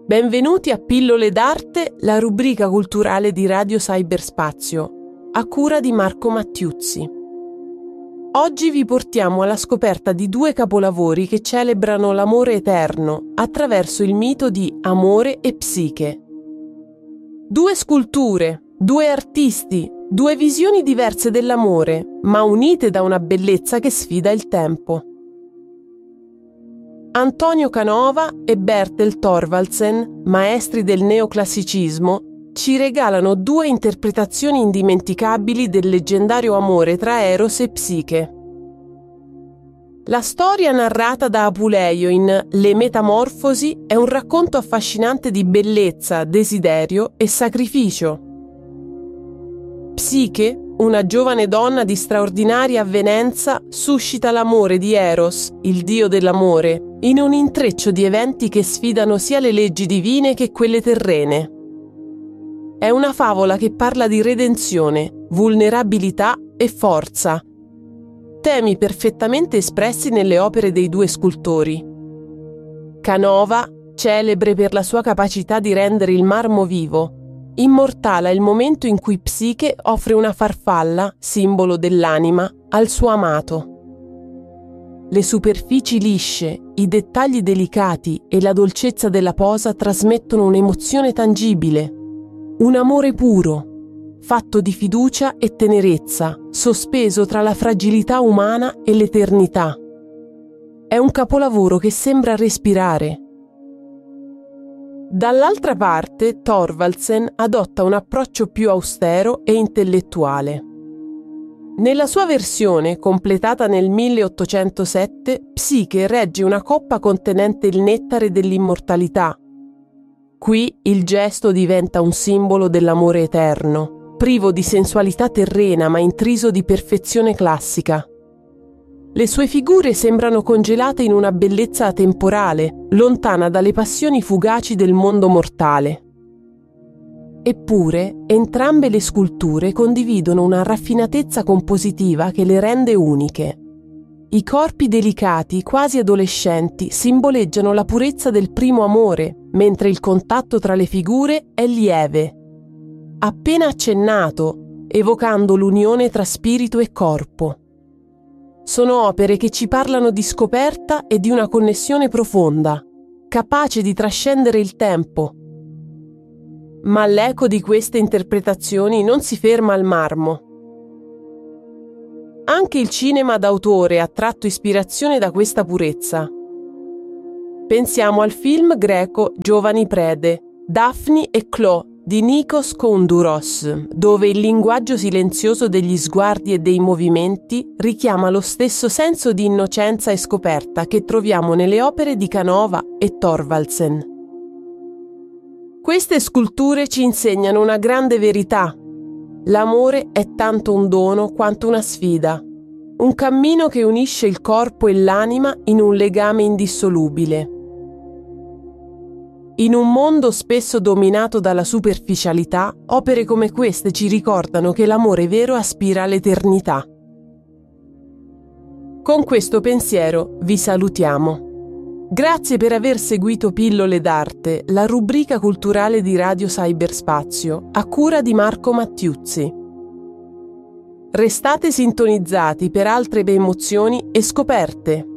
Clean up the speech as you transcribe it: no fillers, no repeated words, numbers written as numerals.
Benvenuti a Pillole d'Arte, la rubrica culturale di Radio Cyberspazio, a cura di Marco Mattiuzzi. Oggi vi portiamo alla scoperta di due capolavori che celebrano l'amore eterno attraverso il mito di Amore e Psiche. Due sculture, due artisti, due visioni diverse dell'amore, ma unite da una bellezza che sfida il tempo. Antonio Canova e Bertel Thorvaldsen, maestri del neoclassicismo, ci regalano due interpretazioni indimenticabili del leggendario amore tra Eros e Psiche. La storia narrata da Apuleio in Le Metamorfosi è un racconto affascinante di bellezza, desiderio e sacrificio. Psiche, una giovane donna di straordinaria avvenenza, suscita l'amore di Eros, il dio dell'amore, in un intreccio di eventi che sfidano sia le leggi divine che quelle terrene. È una favola che parla di redenzione, vulnerabilità e forza, temi perfettamente espressi nelle opere dei due scultori. Canova, celebre per la sua capacità di rendere il marmo vivo, immortala il momento in cui Psiche offre una farfalla, simbolo dell'anima, al suo amato. Le superfici lisce, i dettagli delicati e la dolcezza della posa trasmettono un'emozione tangibile, un amore puro, fatto di fiducia e tenerezza, sospeso tra la fragilità umana e l'eternità. È un capolavoro che sembra respirare. Dall'altra parte, Thorvaldsen adotta un approccio più austero e intellettuale. Nella sua versione, completata nel 1807, Psiche regge una coppa contenente il nettare dell'immortalità. Qui il gesto diventa un simbolo dell'amore eterno, privo di sensualità terrena ma intriso di perfezione classica. Le sue figure sembrano congelate in una bellezza atemporale, lontana dalle passioni fugaci del mondo mortale. Eppure, entrambe le sculture condividono una raffinatezza compositiva che le rende uniche. I corpi delicati, quasi adolescenti, simboleggiano la purezza del primo amore, mentre il contatto tra le figure è lieve, appena accennato, evocando l'unione tra spirito e corpo. Sono opere che ci parlano di scoperta e di una connessione profonda, capace di trascendere il tempo. Ma l'eco di queste interpretazioni non si ferma al marmo. Anche il cinema d'autore ha tratto ispirazione da questa purezza. Pensiamo al film greco Giovani Prede, Daphni e Clò di Nikos Kountouros, dove il linguaggio silenzioso degli sguardi e dei movimenti richiama lo stesso senso di innocenza e scoperta che troviamo nelle opere di Canova e Thorvaldsen. Queste sculture ci insegnano una grande verità. L'amore è tanto un dono quanto una sfida, un cammino che unisce il corpo e l'anima in un legame indissolubile. In un mondo spesso dominato dalla superficialità, opere come queste ci ricordano che l'amore vero aspira all'eternità. Con questo pensiero vi salutiamo. Grazie per aver seguito Pillole d'Arte, la rubrica culturale di Radio Cyberspazio, a cura di Marco Mattiuzzi. Restate sintonizzati per altre emozioni e scoperte.